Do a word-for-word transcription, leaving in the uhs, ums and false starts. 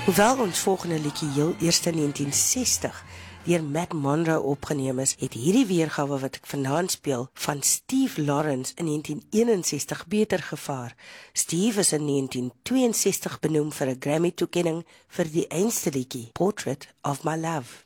Hoewel ons volgende liedjie heel eers in negentien sestig deur Matt Monro opgeneem is, het hierdie weergawe wat ek vanaand speel van Steve Lawrence in negentien eenensestig beter gevaar. Steve is in negentien tweeënsestig benoem vir 'n Grammy toekenning vir die einste liedjie, Portrait of My Love.